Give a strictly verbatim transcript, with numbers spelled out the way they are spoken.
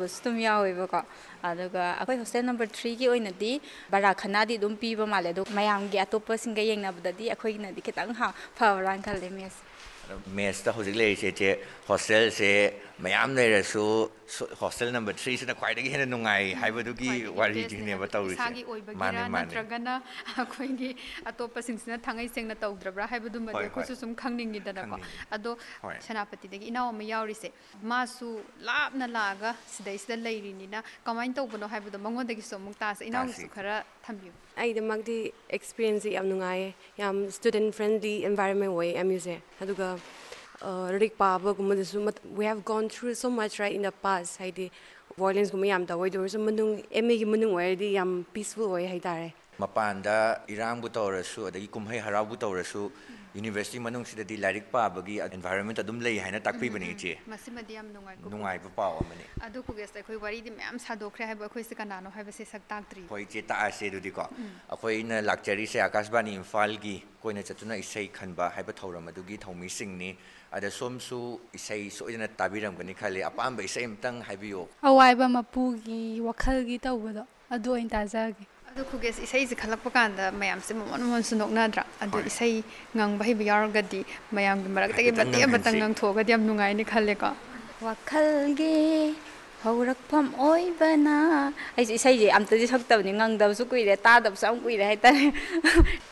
ꯇꯧꯗꯕꯁꯨ ꯑꯗꯨꯝ ꯌꯥꯎꯋꯦꯕꯀꯣ ꯑꯗꯨꯒ ꯑꯩꯈꯣꯏ ꯍꯣꯁꯇꯦꯜ ꯅꯝꯕꯔ ꯊ꯭ꯔꯤꯒꯤ ꯑꯣꯏꯅꯗꯤ ꯕꯔꯥ ꯈꯅꯥꯗꯤ ꯑꯗꯨꯝ ꯄꯤꯕ ꯃꯥꯜꯂꯦ ꯑꯗꯣ ꯃꯌꯥꯝꯒꯤ ꯑꯇꯣꯞꯄꯁꯤꯡꯒ ꯌꯦꯡꯅꯕꯗꯗꯤ ꯑꯩꯈꯣꯏꯒꯤꯅꯗꯤ ꯈꯤꯇꯪ ꯐꯕ꯭ꯔꯥꯅ ꯈꯜꯂꯦ ꯃꯦꯁꯁꯦ ꯃꯦꯠꯁꯇ ꯍꯧꯖꯤꯛ ꯂꯩꯔꯤꯁꯦ ꯏꯆꯦ ꯍꯣꯁꯇꯦꯜꯁꯦ ꯃꯌꯥꯝ ꯂꯩꯔꯁꯨ ꯍꯣꯁꯇꯦꯜ ꯅꯝꯕꯔ ꯊ꯭ꯔꯤꯁꯤꯅ ꯈ꯭ꯋꯥꯏꯗꯒꯤ ꯍꯦꯟꯅ ꯅꯨꯡꯉꯥꯏ ꯍꯥꯏꯕꯗꯨꯒꯤ ꯋꯥꯔꯤꯗꯨꯅꯦꯕ ꯇꯧꯔꯤꯁꯦ ꯏꯁꯥꯒꯤ ꯑꯣꯏꯕꯒꯤꯔ ꯃꯥꯅꯦ ꯃꯥꯅꯦ ꯅꯠꯇ꯭ꯔꯒꯅ ꯑꯩꯈꯣꯏꯒꯤ ꯑꯇꯣꯞꯄꯁꯤꯡꯁꯤꯅ ꯊꯥꯡꯉꯩ ꯁꯦꯡꯅ ꯇꯧꯗ꯭ꯔꯕ꯭ꯔꯥ ꯍꯥꯏꯕꯗꯨꯃꯗꯤ ꯍꯣꯏ ꯍꯣꯏ ꯑꯩꯈꯣꯏꯁꯨ ꯁꯨꯝ ꯈꯪꯅꯤꯡꯉꯤꯗꯅꯀꯣ ꯈꯪꯅꯤꯡꯉꯤ ꯑꯗꯣ ꯍꯣꯏ ꯁꯦꯅꯥꯄꯇꯤꯗꯒꯤ ꯏꯅꯥꯎ ꯑꯃ ꯌꯥꯎꯔꯤꯁꯦ ꯃꯥꯁꯨ ꯂꯥꯞꯅ ꯂꯥꯛꯑꯒ ꯁꯤꯗꯩꯁꯤꯗ ꯂꯩꯔꯤꯅꯤꯅ ꯀꯃꯥꯏꯅ ꯇꯧꯕꯅꯣ ꯍꯥꯏꯕꯗꯣ ꯃꯉꯣꯟꯗꯒꯤꯁꯨ ꯑꯃꯨꯛ ꯇꯥꯁꯦ ꯏꯅꯥꯎꯒꯤꯁꯨ ꯇꯥꯁꯤ ꯈꯔ ꯊꯝꯕꯤꯌꯨ ꯑꯩꯗꯃꯛꯇꯤ ꯑꯦꯛꯁꯄꯤꯔꯤꯌꯦꯟꯁꯁꯦ ꯌꯥꯝ ꯅꯨꯡꯉꯥꯏꯌꯦ ꯌꯥꯝ ꯁ꯭ꯇꯨꯗꯦꯟ ꯐ꯭ꯔꯦꯟꯂꯤ ꯑꯦꯟꯚꯥꯏꯔꯟꯃꯦꯟ ꯑꯣꯏꯌꯦ ꯑꯦꯝ ꯌꯨꯁꯦ ꯑꯗꯨꯒ ꯂꯥꯏꯔꯤꯛ ꯄꯥꯕꯒꯨꯝꯕꯗꯁꯨ we have ꯒꯣꯟ through show ꯃꯆ right in the pass ꯍꯥꯏꯗꯤ ꯚꯣꯏꯂꯦꯟꯁꯀꯨꯝꯕ ꯌꯥꯝ ꯇꯧꯋꯦ ꯑꯗꯨ ꯑꯣꯏꯔꯁꯨ ꯃꯅꯨꯡ ꯑꯦꯝ ꯑꯦꯒꯤ ꯃꯅꯨꯡ ꯑꯣꯏꯔꯗꯤ ꯌꯥꯝ ꯄꯤꯁꯐꯨꯜ ꯑꯣꯏ ꯍꯥꯏꯇꯥꯔꯦ ꯃꯄꯥꯟꯗ ꯏꯔꯥꯡꯕꯨ ꯇꯧꯔꯁꯨ ꯑꯗꯒꯤ ꯀꯨꯝꯍꯩ ꯍꯔꯥꯎꯕꯨ ꯇꯧꯔꯁꯨ ꯌꯨꯅꯤꯚꯔꯁꯤꯇꯤ ꯃꯅꯨꯡꯁꯤꯗꯗꯤ ꯂꯥꯏꯔꯤꯛ ꯄꯥꯕꯒꯤ ꯑꯦꯟꯚꯥꯏꯔꯟꯃꯦꯟ ꯑꯗꯨꯝ ꯂꯩ ꯍꯥꯏꯅ ꯇꯥꯛꯄꯤꯕꯅꯦ ꯏꯆꯦ ꯃꯁꯤꯃꯗꯤ ꯌꯥꯝ ꯅꯨꯡꯉꯥꯏꯀꯣ ꯅꯨꯡꯉꯥꯏꯕ ꯄꯥꯎ ꯑꯃꯅꯤ ꯑꯗꯨ ꯀꯨꯒꯦꯁꯇ ꯑꯩꯈꯣꯏ ꯋꯥꯔꯤꯗꯤ ꯃꯌꯥꯝ ꯁꯥꯗꯣꯛꯈ꯭ꯔꯦ ꯍꯥꯏꯕ ꯑꯩꯈꯣꯏꯁꯦ ꯀꯅꯥꯅꯣ ꯍꯥꯏꯕꯁꯦ ꯁꯛ ꯇꯥꯛꯇ꯭ꯔꯤ ꯍꯣꯏ ꯏꯆꯦ ꯇꯥꯛꯑꯁꯦ ꯑꯗꯨꯗꯤꯀꯣ ꯑꯩꯈꯣꯏꯅ ꯂꯥꯛꯆꯔꯤꯁꯦ ꯑꯥꯀꯥꯁꯕꯥꯅꯤ ꯏꯝꯐꯥꯜꯒꯤ ꯀꯣꯏꯅ ꯆꯠꯇꯨꯅ ꯏꯁꯩ ꯈꯟꯕ ꯍꯥꯏꯕ ꯊꯧꯔꯝ ꯑꯗꯨꯒꯤ ꯊꯧꯃꯤꯁꯤꯡꯅꯤ ꯑꯗ ꯁꯣꯝꯁꯨ ꯏꯁꯩ ꯁꯣꯏꯗꯅ ꯇꯥꯕꯤꯔꯝꯒꯅꯤ ꯈꯜꯂꯤ ꯑꯄꯥꯝꯕ ꯏꯁꯩ ꯑꯃꯇꯪ ꯍꯥꯏꯕꯤꯌꯨ ꯑꯋꯥꯏꯕ ꯃꯄꯨꯒꯤ ꯋꯥꯈꯜꯒꯤ ꯇꯧꯕꯗꯣ ꯑꯗꯨ ꯑꯣꯏꯅ ꯇꯥꯖꯒꯦ ꯑꯗꯣ ꯈꯨꯒꯦꯁ ꯏꯁꯩꯁꯦ ꯈꯜꯂꯛꯄ ꯀꯥꯟꯗ ꯃꯌꯥꯝꯁꯦ ꯃꯃꯣꯟ ꯃꯃꯣꯟꯁꯨ ꯅꯣꯛꯅꯗ꯭ꯔꯥ ꯑꯗꯣ ꯍꯣꯏ ꯏꯁꯩ ꯉꯪꯕ ꯍꯩꯕ ꯌꯥꯎꯔꯒꯗꯤ ꯃꯌꯥꯝꯒꯤ ꯃꯔꯛꯇꯒꯤ ꯍꯥꯏꯐꯦꯠꯇꯪ ꯃꯇꯦꯛ ꯑꯃꯇꯪ ꯉꯪꯍꯟꯁꯤ ꯉꯪꯊꯣꯛꯑꯒꯗꯤ ꯌꯥꯝ ꯅꯨꯡꯉꯥꯏꯅꯤ ꯈꯜꯂꯦꯀꯣ ꯋꯥꯈꯜꯒꯤ ꯍꯧꯔꯛꯐꯝ ꯑꯣꯏꯕꯅ ꯑꯩꯁꯦ ꯏꯁꯩꯁꯦ ꯑꯝꯇꯗꯤ ꯁꯛꯇꯕꯅꯤ ꯉꯪꯗꯕꯁꯨ ꯀꯨꯏꯔꯦ ꯇꯥꯗꯕꯁꯨ ꯌꯥꯝ ꯀꯨꯏꯔꯦ ꯍꯥꯏꯇꯥꯔꯦ